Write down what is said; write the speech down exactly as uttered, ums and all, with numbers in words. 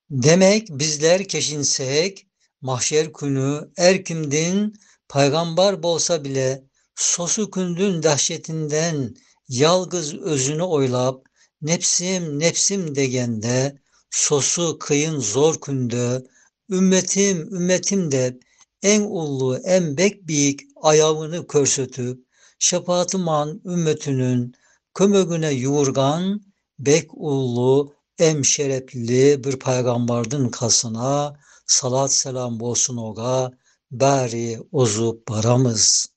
Demek bizler keşinsek, mahşer günü er kimdin paygambar bolsa bile sosu kündün dahşetinden yalgız özünü oylap nefsim nefsim degende sosu kıyın zor künde ümmetim ümmetim de en ullu en bek büyük ayağını körsötüp şefaatiman ümmetinin kömögüne yuurgan bek ullu em şerepli bir paygambardın kasına salat selam bolsun oga bari ozup baramız.